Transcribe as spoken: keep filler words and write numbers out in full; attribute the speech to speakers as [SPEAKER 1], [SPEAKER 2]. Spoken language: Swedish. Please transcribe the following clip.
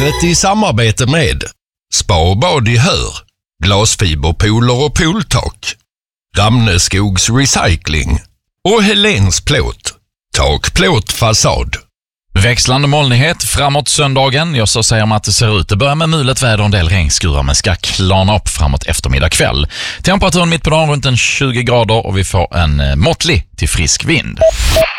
[SPEAKER 1] Livet i samarbete med Spa och bad i Hör, glasfiberpooler och pooltak, Ramneskogs Recycling och Helens Plåt, takplåt fasad.
[SPEAKER 2] Växlande molnighet framåt söndagen. Jag så säger man att det ser ut. Det börjar med mulet väder och en del regnskurar men ska klarna upp framåt eftermiddag kväll. Temperaturen mitt på dagen runt en tjugo grader och vi får en måttlig till frisk vind.